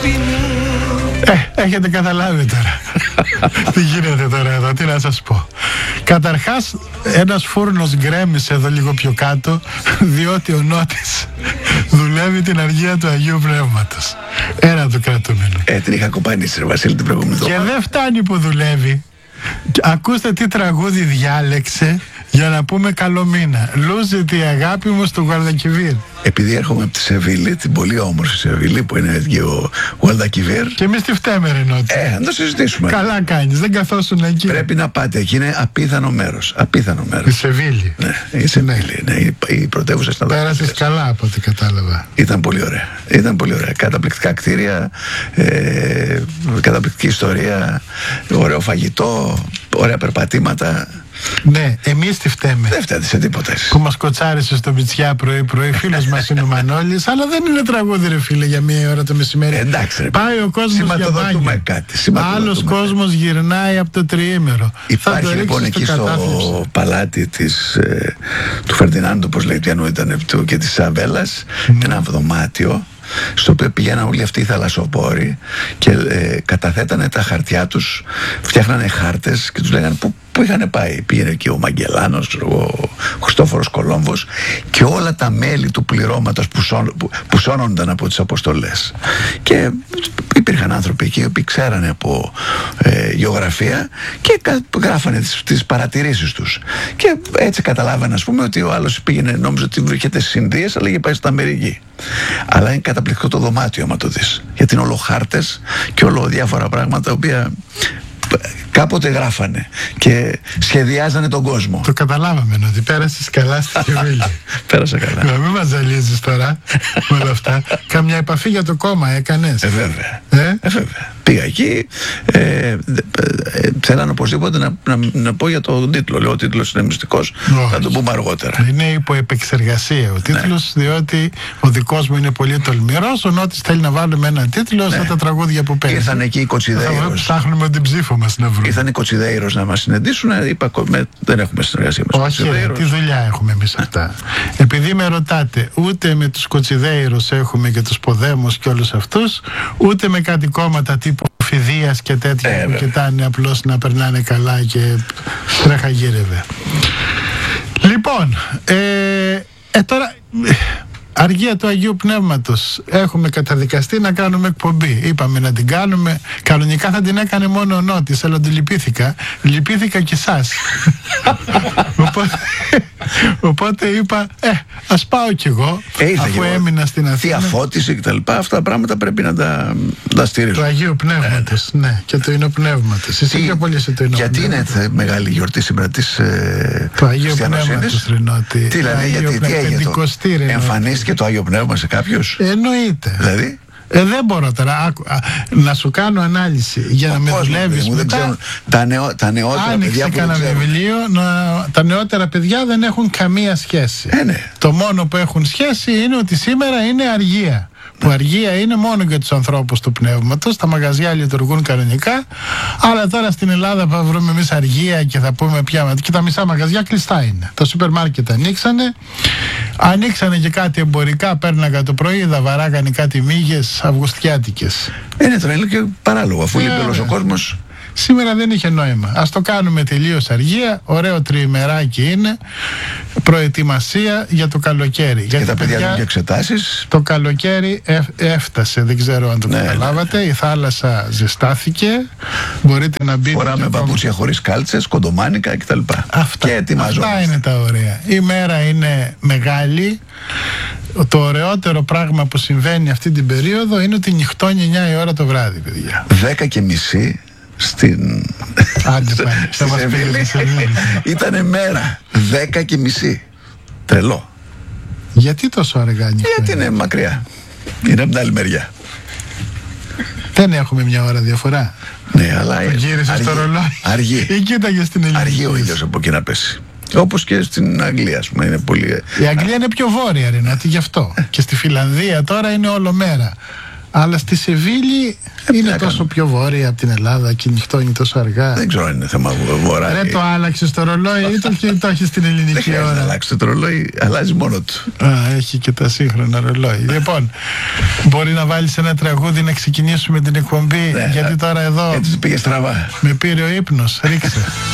Έχετε καταλάβει τώρα τι γίνεται τώρα εδώ, τι να σας πω. Καταρχάς ένας φούρνος γκρέμισε εδώ λίγο πιο κάτω, διότι ο Νότης δουλεύει την αργία του Αγίου Πνεύματος. Ένα του κρατούμενο. Την είχα κοπανίσει ρε Βασίλη την προηγούμενη Και δεν φτάνει που δουλεύει. Ακούστε τι τραγούδι διάλεξε για να πούμε καλό μήνα. Λούζεται η αγάπη μου στο Γουαδακιβίρ. Επειδή έρχομαι από τη Σεβίλη, την πολύ όμορφη Σεβίλη που είναι και ο Γουαδακιβίρ. Και εμείς τη φταίμε ρε Νότι. Να το συζητήσουμε. Καλά κάνεις, δεν καθόσουν εκεί. Πρέπει να πάτε, εκεί είναι απίθανο μέρος. Απίθανο μέρος. Η Σεβίλη. Ναι, η Σεβίλη, ναι, η πρωτεύουσα στην Ελλάδα. Πέρασες καλά από ό,τι κατάλαβα. Ήταν πολύ ωραία. Ήταν πολύ ωραία. Καταπληκτικά κτίρια, καταπληκτική ιστορία, ωραίο φαγητό, ωραία περπατήματα. Ναι, εμείς τη φταίμε. Δεν φταίτε σε τίποτα. Που μας κοτσάρισε στο Μπιτσιά πρωί-πρωί. Φίλος μας είναι ο Μανώλης, αλλά δεν είναι τραγούδι, ρε φίλε, για μία ώρα το μεσημέρι. Εντάξει, ρε. Πάει ο κόσμος για μπάνιο. Άλλος κόσμος γυρνάει από το τριήμερο. Υπάρχει λοιπόν εκεί στο παλάτι του Φερντινάντο, όπως λέει, του ήταν και της Σαβέλας, ένα δωμάτιο στο οποίο πήγαιναν όλοι αυτοί οι θαλασσοπόροι και καταθέτανε τα χαρτιά τους, φτιάχνανε χάρτες και τους λέγανε πού είχαν πάει. Πήγαινε εκεί ο Μαγκελάνος, ο Χριστόφορος Κολόμβος και όλα τα μέλη του πληρώματος που σώνονταν από τις αποστολές. Και υπήρχαν άνθρωποι εκεί οι οποίοι ξέρανε από γεωγραφία και γράφανε τις παρατηρήσεις τους. Και έτσι καταλάβανε, ας πούμε, ότι ο άλλος πήγαινε, νόμιζε ότι βρίσκεται στις Ινδίες, αλλά είχε πάει στην Αμερική. Αλλά είναι καταπληκτικό το δωμάτιο, άμα το δεις. Γιατί είναι όλο χάρτες και όλο διάφορα πράγματα τα οποία κάποτε γράφανε και σχεδιάζανε τον κόσμο. Το καταλάβαμε ότι πέρασες καλά στη Σεβίλη. Πέρασα καλά. Να μην μας ζαλίζεις τώρα με όλα αυτά. Καμιά επαφή για το κόμμα έκανες? Βέβαια. Βέβαια. Πήγα εκεί, θέλανε οπωσδήποτε να πω για τον τίτλο. Λέω ο τίτλος είναι μυστικός, θα το πούμε αργότερα. Είναι υπό επεξεργασία ο τίτλος, διότι ο δικός μου είναι πολύ τολμηρός. Ο Νότης θέλει να βάλουμε ένα τίτλο στα τα τραγούδια που παίζει. Ήρθαν εκεί οι Κοτσιδέιρος. Ψάχνουμε την ψήφο μας να βρούμε. Ήρθαν οι Κοτσιδέιρος να μας συναντήσουν. Είπα, δεν έχουμε συνεργασία με τους Κοτσιδέιρος. Όχι, τι δουλειά έχουμε εμείς αυτά. Επειδή με ρωτάτε, ούτε με τους Κοτσιδέιρος έχουμε και τους Ποδέμους και όλους αυτούς, ούτε με κάτι κόμματα τύπου Φιδίας και τέτοια που κοιτάνε απλώς να περνάνε καλά και τρέχα γύρευε. Λοιπόν, τώρα αργία του Αγίου Πνεύματος. Έχουμε καταδικαστεί να κάνουμε εκπομπή. Είπαμε να την κάνουμε. Κανονικά θα την έκανε μόνο ο Νότης, αλλά την λυπήθηκα. Λυπήθηκα και εσάς. Οπότε είπα, ας πάω κι εγώ, αφού έμεινα στην Αθήνα. Τι αφώτιση και τα λοιπά, αυτά τα πράγματα πρέπει να τα στηρίζουν. Του Αγίου Πνεύματος, ναι, και του Ινοπνεύματος. Εσύ πιο πολύ σε το Ινοπνεύματος. Γιατί είναι μεγάλη γιορτή σήμερα της του Αγίου Πνεύματος, Ρινότη. Τι δηλαδή, γιατί, τι έγινε, εμφανίστηκε το Άγιο Πνεύμα σε κάποιους? Εννοείται. Δηλαδή? Δεν μπορώ τώρα να σου κάνω ανάλυση για να με δουλεύεις μετά. Τα νεότερα άνοιξε κανένα βιβλίο, τα νεότερα παιδιά δεν έχουν καμία σχέση. Ναι. Το μόνο που έχουν σχέση είναι ότι σήμερα είναι αργία. Που αργία είναι μόνο για τους ανθρώπους του πνεύματος. Τα μαγαζιά λειτουργούν κανονικά. Αλλά τώρα στην Ελλάδα θα βρούμε εμείς αργία και θα πούμε πια. Και τα μισά μαγαζιά κλειστά είναι. Τα σούπερ μάρκετ ανοίξανε. Ανοίξανε και κάτι εμπορικά. Πέρναγα το πρωί, βαράγανε κάτι μύγες αυγουστιάτικες. Είναι τώρα, είναι και παράλογο, αφού λείπει όλος ο κόσμος. Σήμερα δεν είχε νόημα. Ας το κάνουμε τελείως αργία. Ωραίο τριημεράκι είναι. Προετοιμασία για το καλοκαίρι. Και τα παιδιά έχουν και εξετάσεις. Το καλοκαίρι έφτασε. Δεν ξέρω αν το καταλάβατε. Η θάλασσα ζεστάθηκε. Μπορείτε να μπείτε. Φοράμε παπούτσια χωρίς κάλτσες, κοντομάνικα κτλ. Αυτά είναι τα ωραία. Η μέρα είναι μεγάλη. Το ωραιότερο πράγμα που συμβαίνει αυτή την περίοδο είναι ότι νυχτώνει 9 η ώρα το βράδυ, παιδιά. 10:30 στην Σεβίλη. Ήτανε μέρα 10:30. Τρελό. Γιατί τόσο αργά νυχτώνει? Γιατί είναι μακριά. Είναι από την άλλη μεριά. Δεν έχουμε μια ώρα διαφορά. Ναι, αλλά γύρισες στο ρολόι. Αργεί. Ή κοίταγες στην ελληνική. Αργεί ο ήλιος από εκεί να πέσει. Όπως και στην Αγγλία, ας πούμε, είναι πολύ. Η Αγγλία είναι πιο βόρεια, Ρινάτη, γι' αυτό. Και στη Φιλανδία τώρα είναι όλο μέρα. Αλλά στη Σεβίλη είναι τόσο πιο βόρεια από την Ελλάδα και νυχτώνει τόσο αργά. Δεν ξέρω αν είναι θέμα βορρά. Ρε, το άλλαξε το ρολόι ή το έχει στην ελληνική ώρα? Δεν αλλάξει το ρολόι, αλλάζει μόνο του. Έχει και τα σύγχρονα ρολόι. Λοιπόν, μπορεί να βάλεις ένα τραγούδι να ξεκινήσουμε την εκπομπή, γιατί τώρα εδώ έτσι πήγε στραβά. με πήρε ο ύπνος. Ρίξε.